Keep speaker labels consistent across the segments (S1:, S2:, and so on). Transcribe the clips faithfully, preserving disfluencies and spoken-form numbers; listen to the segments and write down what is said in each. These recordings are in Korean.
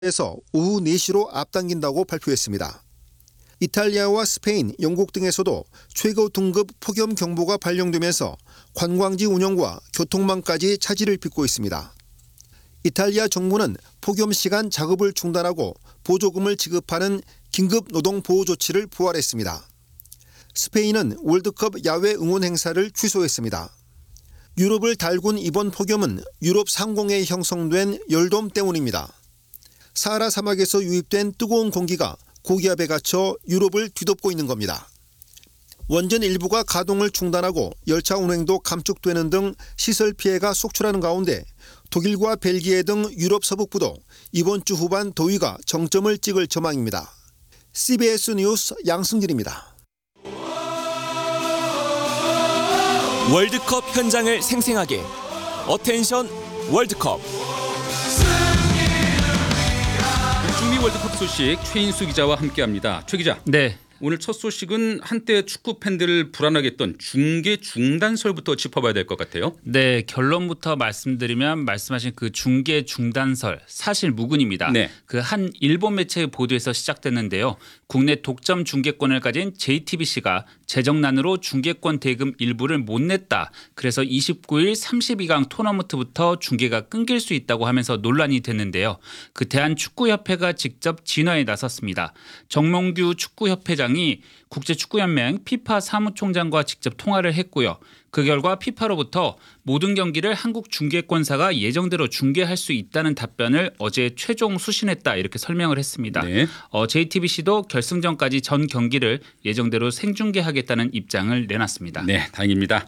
S1: 에서 오후 네 시로 앞당긴다고 발표했습니다. 이탈리아와 스페인, 영국 등에서도 최고 등급 폭염 경보가 발령되면서 관광지 운영과 교통망까지 차질을 빚고 있습니다. 이탈리아 정부는 폭염 시간 작업을 중단하고 보조금을 지급하는 긴급 노동 보호 조치를 부활했습니다. 스페인은 월드컵 야외 응원 행사를 취소했습니다. 유럽을 달군 이번 폭염은 유럽 상공에 형성된 열돔 때문입니다. 사하라 사막에서 유입된 뜨거운 공기가 고기압에 갇혀 유럽을 뒤덮고 있는 겁니다. 원전 일부가 가동을 중단하고 열차 운행도 감축되는 등 시설 피해가 속출하는 가운데 독일과 벨기에 등 유럽 서북부도 이번 주 후반 더위가 정점을 찍을 전망입니다. 씨비에스 뉴스 양승길입니다.
S2: 월드컵 현장을 생생하게 어텐션 월드컵.
S3: 중미 월드컵 소식 최인수 기자와 함께합니다. 최 기자.
S4: 네.
S3: 오늘 첫 소식은 한때 축구 팬들을 불안하게 했던 중계 중단설부터 짚어봐야 될 것 같아요.
S4: 네, 결론부터 말씀드리면 말씀하신 그 중계 중단설 사실 무근입니다.
S3: 네.
S4: 그 한 일본 매체의 보도에서 시작됐는데요. 국내 독점 중계권을 가진 제이티비씨가 재정난으로 중계권 대금 일부를 못 냈다. 그래서 이십구 일 삼십이 강 토너먼트부터 중계가 끊길 수 있다고 하면서 논란이 됐는데요. 그 대한축구협회가 직접 진화에 나섰습니다. 정몽규 축구협회장 이 국제축구연맹 피파 사무총장과 직접 통화를 했고요. 그 결과 피파로부터 모든 경기를 한국 중계권사가 예정대로 중계할 수 있다는 답변을 어제 최종 수신했다 이렇게 설명을 했습니다.
S3: 네.
S4: 어, 제이티비씨도 결승전까지 전 경기를 예정대로 생중계하겠다는 입장을 내놨습니다.
S3: 네, 다행입니다.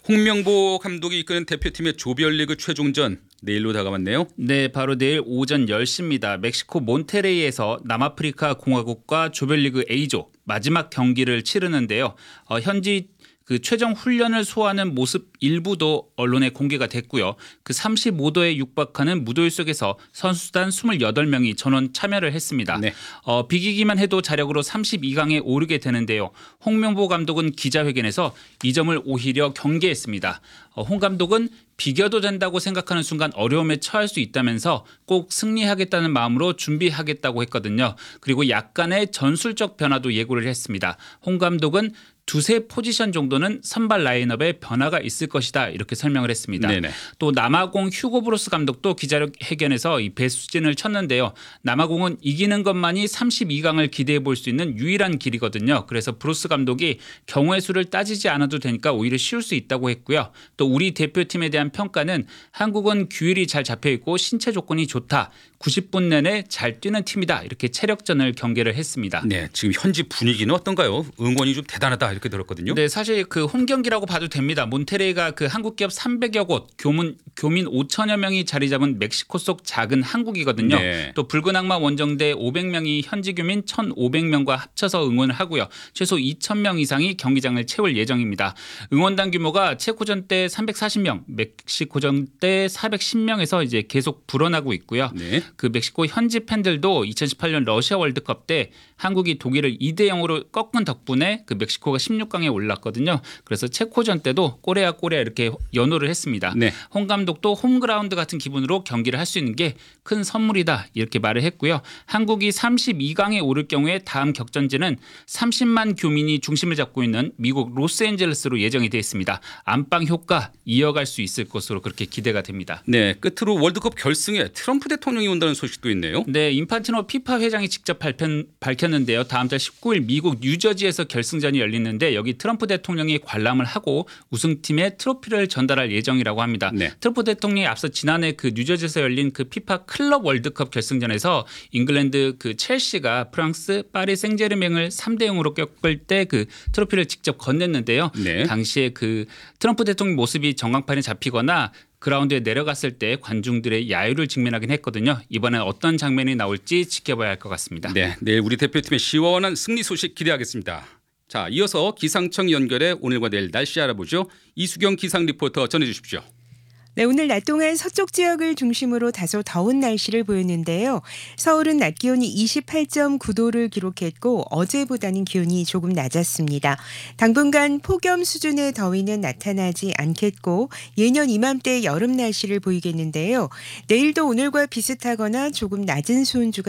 S3: 홍명보 감독이 이끄는 대표팀의 조별리그 최종전 내일로 다가왔네요.
S4: 네, 바로 내일 오전 열 시입니다. 멕시코 몬테레이에서 남아프리카 공화국과 조별리그 A조 마지막 경기를 치르는데요. 어, 현지 그 최종 훈련을 소화하는 모습 일부도 언론에 공개가 됐고요. 그 삼십오 도에 육박하는 무더위 속에서 선수단 이십팔 명이 전원 참여를 했습니다.
S3: 네.
S4: 어, 비기기만 해도 자력으로 삼십이 강에 오르게 되는데요. 홍명보 감독은 기자회견에서 이 점을 오히려 경계했습니다. 어, 홍 감독은 비겨도 된다고 생각하는 순간 어려움에 처할 수 있다면서 꼭 승리하겠다는 마음으로 준비하겠다고 했거든요. 그리고 약간의 전술적 변화도 예고를 했습니다. 홍 감독은 두세 포지션 정도는 선발 라인업에 변화가 있을 것이다 이렇게 설명을 했습니다. 네네. 또 남아공 휴고 브로스 감독도 기자회견에서 이 배수진을 쳤는데요. 남아공은 이기는 것만이 삼십이 강을 기대해 볼 수 있는 유일한 길이거든요. 그래서 브로스 감독이 경우의 수를 따지지 않아도 되니까 오히려 쉬울 수 있다고 했고요. 또 우리 대표팀에 대한 평가는 한국은 규율이 잘 잡혀 있고 신체 조건이 좋다. 구십 분 내내 잘 뛰는 팀이다. 이렇게 체력전을 경계를 했습니다.
S3: 네, 지금 현지 분위기는 어떤가요? 응원이 좀 대단하다 이렇게 들었거든요.
S4: 네, 사실 그 홈 경기라고 봐도 됩니다. 몬테레이가 그 한국 기업 삼백여 곳, 교문, 교민 오천여 명이 자리 잡은 멕시코 속 작은 한국이거든요. 네. 또 붉은 악마 원정대 오백 명이 현지 교민 천오백 명과 합쳐서 응원을 하고요. 최소 이천 명 이상이 경기장을 채울 예정입니다. 응원단 규모가 체코전 때 삼백사십 명, 멕시코전 때 사백십 명에서 이제 계속 불어나고 있고요. 네. 그 멕시코 현지 팬들도 이천십팔 년 러시아 월드컵 때 한국이 독일을 이 대 영으로 꺾은 덕분에 그 멕시코가 십육 강에 올랐거든요. 그래서 체코전 때도 꼬레아 꼬레아 이렇게 연호를 했습니다. 네. 홍 감독도 홈그라운드 같은 기분으로 경기를 할 수 있는 게 큰 선물이다 이렇게 말을 했고요. 한국이 삼십이 강에 오를 경우에 다음 격전지는 삼십만 교민이 중심을 잡고 있는 미국 로스앤젤레스로 예정이 되어 있습니다. 안방 효과 이어갈 수 있을 것으로 그렇게 기대가 됩니다.
S3: 네, 끝으로 월드컵 결승에 트럼프 대통령이 온다는 소식도 있네요.
S4: 네, 인판티노 피파 회장이 직접 발표, 밝혔는데요. 다음 달 십구 일 미국 뉴저지에서 결승전이 열리는데 여기 트럼프 대통령이 관람을 하고 우승팀에 트로피를 전달할 예정이라고 합니다. 네. 트럼프 대통령이 앞서 지난해 그 뉴저지에서 열린 그 피파 클럽 월드컵 결승전에서 잉글랜드 그 첼시가 프랑스 파리 생제르맹을 삼 대 영으로 꺾을 때 그 트로피를 직접 건넸는데요. 네. 당시에 그 트럼프 대통령 모습이 전광판에 잡히거나 그라운드에 내려갔을 때 관중들의 야유를 직면하긴 했거든요. 이번엔 어떤 장면이 나올지 지켜봐야 할 것 같습니다.
S3: 네, 내일 우리 대표팀의 시원한 승리 소식 기대하겠습니다. 자, 이어서 기상청 연결해 오늘과 내일 날씨 알아보죠. 이수경 기상 리포터 전해주십시오.
S5: 네, 오늘 낮 동안 서쪽 지역을 중심으로 다소 더운 날씨를 보였는데요. 서울은 낮 기온이 이십팔 점 구 도를 기록했고 어제보다는 기온이 조금 낮았습니다. 당분간 폭염 수준의 더위는 나타나지 않겠고 예년 이맘때 여름 날씨를 보이겠는데요. 내일도 오늘과 비슷하거나 조금 낮은 수온주가